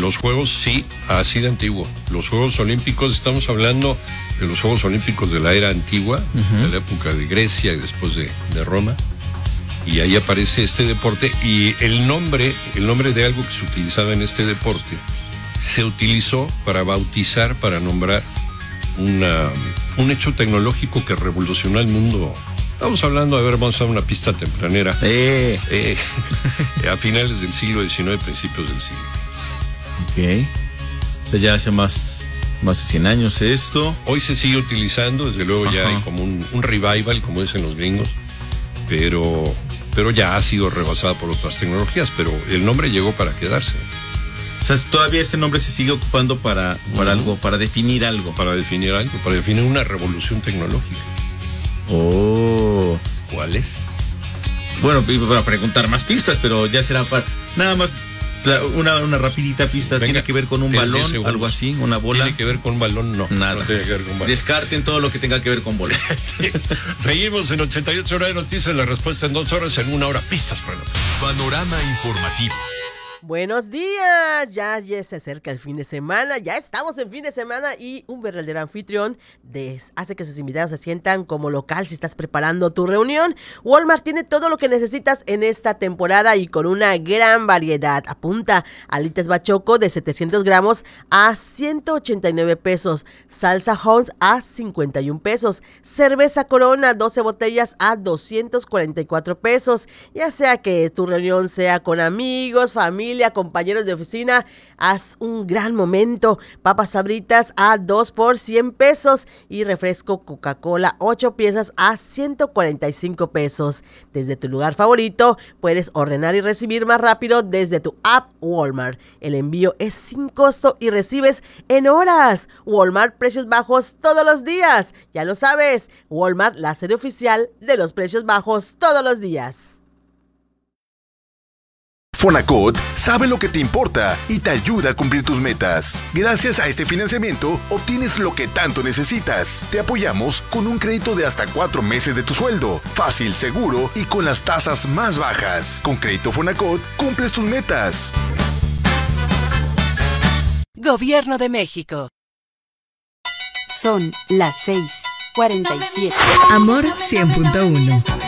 los Juegos, sí, así de antiguo. Los Juegos Olímpicos, estamos hablando de los Juegos Olímpicos de la era antigua, de la época de Grecia y después de Roma. Y ahí aparece este deporte y el nombre de algo que se utilizaba en este deporte se utilizó para bautizar, para nombrar un hecho tecnológico que revolucionó el mundo. Estamos hablando, vamos a una pista tempranera. A finales del siglo XIX, principios del siglo. Ok. Entonces ya hace más de 100 años esto. Hoy se sigue utilizando, desde luego. Ajá. Ya hay como un revival, como dicen los gringos, pero ya ha sido rebasada por otras tecnologías, pero el nombre llegó para quedarse. O sea, todavía ese nombre se sigue ocupando para algo, para definir algo. Para definir una revolución tecnológica. Oh. ¿Cuál es? Bueno, iba a preguntar más pistas, pero ya será para... Nada más, una rapidita pista. Venga, ¿tiene que ver con un balón, algo así, una bola? ¿Tiene que ver con un balón? No. Nada. No tiene que ver con balón. Descarten todo lo que tenga que ver con bola. Sí. Seguimos en 88 horas de noticias, la respuesta en 2 horas, en 1 hora, pistas para la... Panorama informativo. Buenos días, ya se acerca el fin de semana, ya estamos en fin de semana y un verdadero anfitrión hace que sus invitados se sientan como local si estás preparando tu reunión. Walmart tiene todo lo que necesitas en esta temporada y con una gran variedad. Apunta: alitas bachoco de 700 gramos a 189 pesos, salsa Holmes a 51 pesos, cerveza Corona 12 botellas a 244 pesos. Ya sea que tu reunión sea con amigos, familia, compañeros de oficina, haz un gran momento. Papas Sabritas a 2 por 100 pesos y refresco Coca-Cola 8 piezas a 145 pesos. Desde tu lugar favorito puedes ordenar y recibir más rápido desde tu app Walmart. El envío es sin costo y recibes en horas. Walmart, precios bajos todos los días. Ya lo sabes, Walmart, la serie oficial de los precios bajos todos los días. Fonacot sabe lo que te importa y te ayuda a cumplir tus metas. Gracias a este financiamiento, obtienes lo que tanto necesitas. Te apoyamos con un crédito de hasta 4 meses de tu sueldo. Fácil, seguro y con las tasas más bajas. Con Crédito Fonacot, cumples tus metas. Gobierno de México. Son las 6:47. Amor 100.1.